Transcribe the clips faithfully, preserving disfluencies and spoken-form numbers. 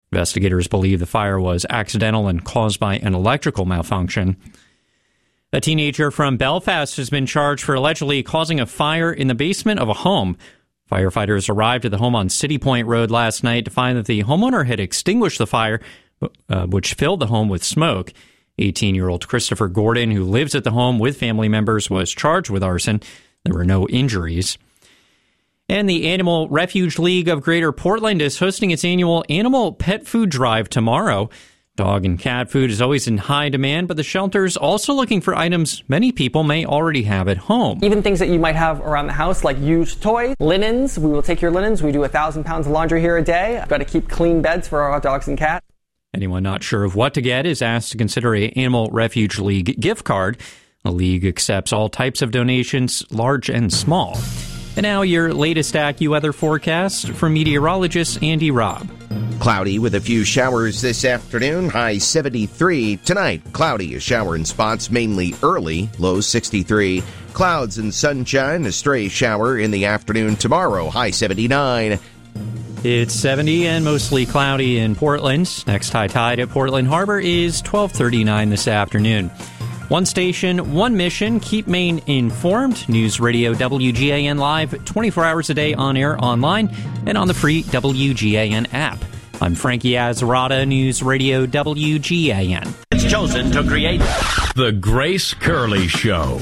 Investigators believe the fire was accidental and caused by an electrical malfunction. A teenager from Belfast has been charged for allegedly causing a fire in the basement of a home. Firefighters arrived at the home on City Point Road last night to find that the homeowner had extinguished the fire, uh, which filled the home with smoke. eighteen-year-old Christopher Gordon, who lives at the home with family members, was charged with arson. There were no injuries. And the Animal Refuge League of Greater Portland is hosting its annual Animal Pet Food Drive tomorrow. Dog and cat food is always in high demand, but the shelter is also looking for items many people may already have at home. Even things that you might have around the house, like used toys, linens. We will take your linens. We do a thousand pounds of laundry here a day. I've got to keep clean beds for our dogs and cats. Anyone not sure of what to get is asked to consider a Animal Refuge League gift card. The league accepts all types of donations, large and small. And now your latest AccuWeather forecast from meteorologist Andy Robb. Cloudy with a few showers this afternoon, high seventy-three. Tonight, cloudy, a shower in spots mainly early, low sixty-three. Clouds and sunshine, a stray shower in the afternoon tomorrow, high seventy-nine. It's seventy and mostly cloudy in Portland. Next high tide at Portland Harbor is twelve thirty-nine this afternoon. One station, one mission, keep Maine informed. News Radio W G A N live twenty-four hours a day on air, online, and on the free W G A N app. I'm Frankie Azarada, News Radio W G A N. It's chosen to create The Grace Curley Show.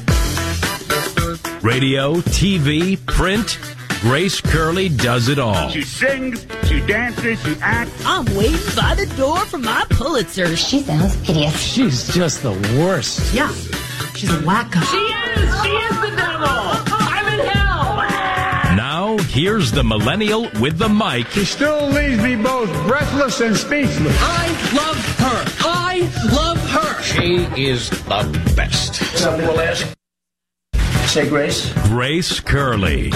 Radio, T V, print, Grace Curley does it all. She sings, she dances, she acts. I'm waiting by the door for my Pulitzer. She sounds hideous. She's just the worst. Yeah, she's a wacko. She is! She is the devil! I'm in hell! Now, here's the millennial with the mic. She still leaves me both breathless and speechless. I love her. I love her. She is the best. Somebody will ask. Say grace. Grace Curley.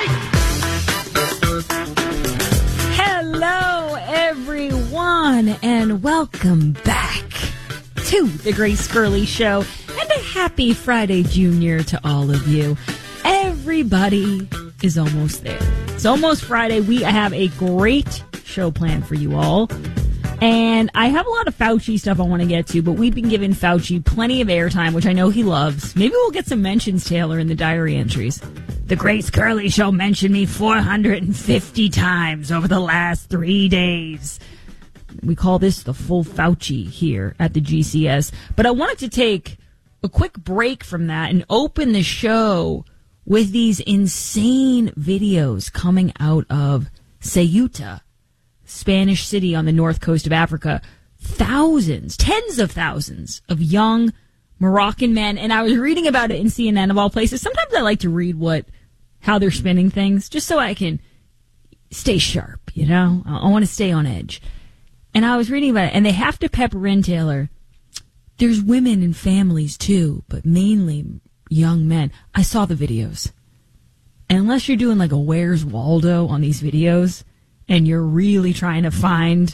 Hello, everyone, and welcome back to the Grace Curley Show, and a happy Friday, Junior, to all of you. Everybody is almost there. It's almost Friday. We have a great show planned for you all. And I have a lot of Fauci stuff I want to get to, but we've been giving Fauci plenty of airtime, which I know he loves. Maybe we'll get some mentions, Taylor, in the diary entries. The Grace Curley Show mentioned me four hundred fifty times over the last three days. We call this the full Fauci here at the G C S. But I wanted to take a quick break from that and open the show with these insane videos coming out of Ceuta, Spanish city on the north coast of Africa. Thousands, tens of thousands of young Moroccan men. And I was reading about it in C N N of all places. Sometimes I like to read what, how they're spinning things just so I can stay sharp, you know? I, I want to stay on edge. And I was reading about it, and they have to pepper in, Taylor. There's women and families too, but mainly young men. I saw the videos. And unless you're doing like a Where's Waldo on these videos, and you're really trying to find...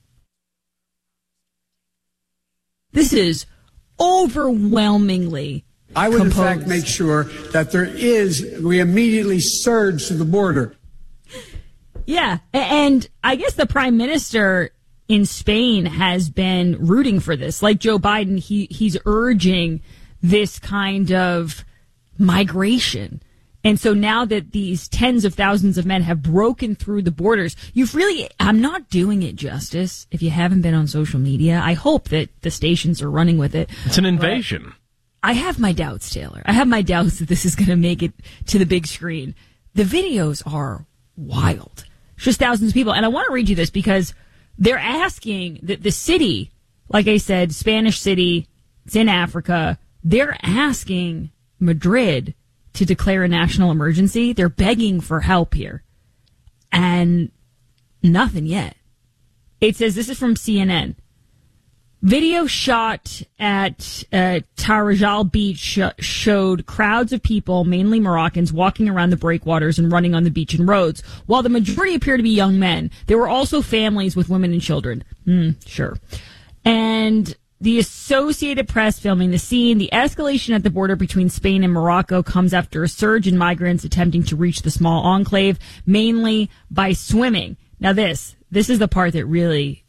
This is overwhelmingly I would, composed. in fact, make sure that there is... We immediately surge to the border. Yeah, and I guess the prime minister in Spain has been rooting for this. Like Joe Biden, he he's urging this kind of migration. And so now that these tens of thousands of men have broken through the borders, you've really, I'm not doing it justice if you haven't been on social media. I hope that the stations are running with it. It's an invasion. But I have my doubts, Taylor. I have my doubts that this is going to make it to the big screen. The videos are wild. It's just thousands of people. And I want to read you this because they're asking that the city, like I said, Spanish city, it's in Africa, they're asking Madrid to declare a national emergency. They're begging for help here. And nothing yet. It says, this is from C N N. Video shot at uh, Tarajal Beach sh- showed crowds of people, mainly Moroccans, walking around the breakwaters and running on the beach and roads. While the majority appear to be young men, there were also families with women and children. Mm, sure. And the Associated Press filming the scene. The escalation at the border between Spain and Morocco comes after a surge in migrants attempting to reach the small enclave, mainly by swimming. Now this, this is the part that really